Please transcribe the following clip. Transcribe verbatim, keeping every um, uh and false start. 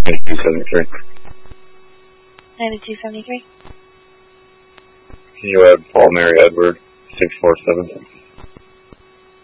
ninety-two seventy-three. ninety-two seventy-three. Can you add Paul Mary Edward, six four seven?